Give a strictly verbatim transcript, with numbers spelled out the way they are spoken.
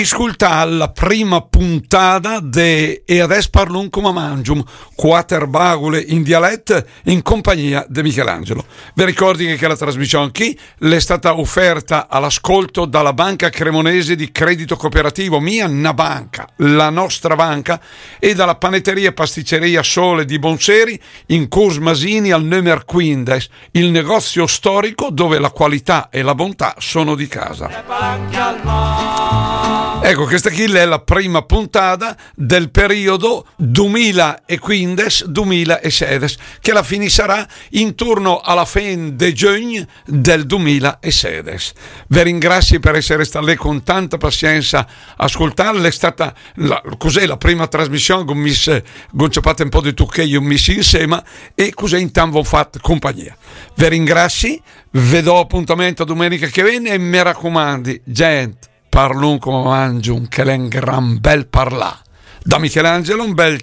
ascoltare la prima puntata de E adesso parlo come mangium, quattro bagule in dialetto in compagnia di Michelangelo. Vi ricordi che la trasmissione qui le è stata offerta all'ascolto dalla Banca Cremonese di Credito Cooperativo, mia na banca, la nostra banca, e dalla panetteria e pasticceria Sole di Bonseri in Curs Masini al numero quindici, il negozio storico dove la qualità e la bontà sono di casa. Ecco, questa qui è la prima puntata del periodo duemilaquindici duemilasedici, che alla fine sarà intorno alla fine di giugno del duemilasedici. Vi ringrazio per essere stati lì con tanta pazienza a ascoltarla. È stata la, cos'è la prima trasmissione con Miss Gonciapate un po' di tu che io messi insieme, e così intanto ho fatto compagnia. Vi ringrazio, vi do appuntamento domenica che viene e mi raccomando, gente, parlun come mangiun, che è un gran bel parlà. Da Michelangelo un bel